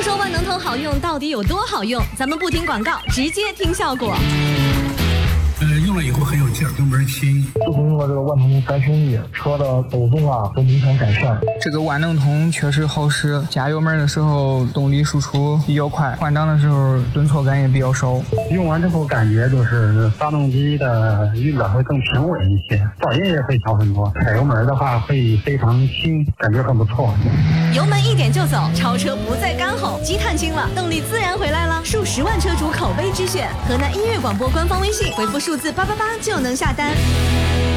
说万能通好用到底有多好用，咱们不听广告，直接听效果。 用了以后很有劲儿，油门轻。 自从用了这个万能通3升1，车的抖动啊都明显改善。 这个万能通确实好使，加油门的时候动力输出比较快，换挡的时候顿挫感也比较少。 用完之后感觉就是发动机的运转会更平稳一些，噪音也会小很多。踩油门的话会非常轻，感觉很不错。 油门一点就走，超车不再干吼，积碳轻了，动力自然回来了。数10万车主口碑之选，河南音乐广播官方微信回复数字888就能下单。